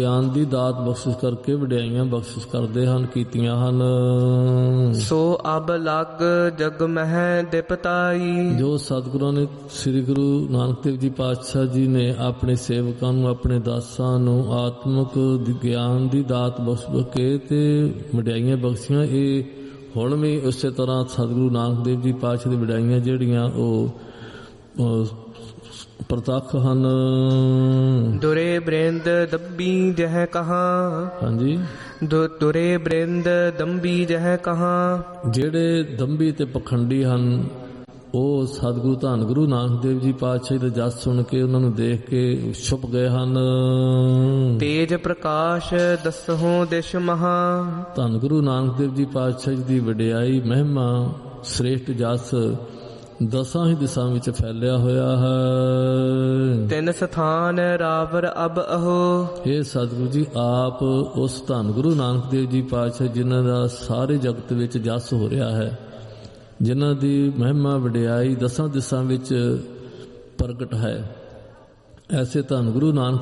ਗਿਆਨ ਦੀ ਦਾਤ ਬਖਸ਼ਿਸ਼ ਕਰਕੇ ਵਡਿਆਈਆਂ ਬਖਸ਼ਿਸ਼ ਕਰਦੇ ਹਨ, ਕੀਤੀਆਂ ਹਨ। ਸੋ ਅਬ ਲਗ ਜਗ ਮਹਿ ਦਿਪਤਾਈ। ਜੋ ਸਤਿਗੁਰਾਂ ਨੇ, ਸ੍ਰੀ ਗੁਰੂ ਨਾਨਕ ਦੇਵ ਜੀ ਪਾਤਸ਼ਾਹ ਜੀ ਨੇ ਆਪਣੇ ਸੇਵਕਾਂ ਨੂੰ, ਆਪਣੇ ਦਾਸਾਂ ਨੂੰ ਆਤਮਿਕ ਗਿਆਨ ਦੀ ਦਾਤ ਬਖਸ਼ ਕੇ ਤੇ ਵਡਿਆਈਆਂ ਬਖਸ਼ੀਆਂ। ਇਹ ਹੁਣ ਵੀ ਉਸੇ ਤਰ੍ਹਾਂ ਸਤਿਗੁਰੂ ਨਾਨਕ ਦੇਵ ਜੀ ਪਾਤਸ਼ਾਹ ਦੀ ਵਡਿਆਈਆਂ ਜਿਹੜੀਆਂ ਉਹ ਪ੍ਰਤੱਖ ਹਨ। ਦੁਰੇ ਬ੍ਰਿੰਦ ਦੱਬੀ ਜਹ ਕਹਾ। ਹਾਂਜੀ, ਦੁਰੇ ਬ੍ਰਿੰਦ ਦੰਬੀ ਜਹ ਕਹਾ। ਜਿਹੜੇ ਦੰਭੀ ਤੇ ਪਖੰਡੀ ਹਨ ਉਹ ਸਤਿਗੁਰੂ ਧੰਨ ਗੁਰੂ ਨਾਨਕ ਦੇਵ ਜੀ ਪਾਤਸ਼ਾਹ ਦਾ ਜਸ ਸੁਣ ਕੇ, ਉਹਨਾਂ ਨੂੰ ਦੇਖ ਕੇ ਛੁਪ ਗਏ ਹਨ। ਤੇਜ ਪ੍ਰਕਾਸ਼ ਦਸਹੋਂ ਦਿਸ਼ ਮਹਾ। ਧੰਨ ਗੁਰੂ ਨਾਨਕ ਦੇਵ ਜੀ ਪਾਤਸ਼ਾਹ ਜੀ ਦੀ ਵਡਿਆਈ, ਮਹਿਮਾ, ਸ੍ਰੇਸ਼ਟ ਜਸ ਦਸਾਂ ਹੀ ਦਿਸ਼ਾ ਵਿੱਚ ਫੈਲਿਆ ਹੋਇਆ ਹੈ। ਤਿੰਨ ਸਥਾਨ ਰਾਵਰ ਅਬ ਅਹੋ। ਇਹ ਸਤਿਗੁਰੂ ਜੀ ਆਪ ਉਸ ਧੰਨ ਗੁਰੂ ਨਾਨਕ ਦੇਵ ਜੀ ਪਾਤਸ਼ਾਹ ਜਿਨ੍ਹਾਂ ਦਾ ਸਾਰੇ ਜਗਤ ਵਿੱਚ ਜਸ ਹੋ ਰਿਹਾ ਹੈ, ਜਿਨ੍ਹਾਂ ਦੀ ਮਹਿਮਾ ਵਡਿਆਈ ਦਸਾਂ ਦਿਸ਼ਾ ਵਿੱਚ ਪ੍ਰਗਟ ਹੈ, ਐਸੇ ਧੰਨ ਗੁਰੂ ਨਾਨਕ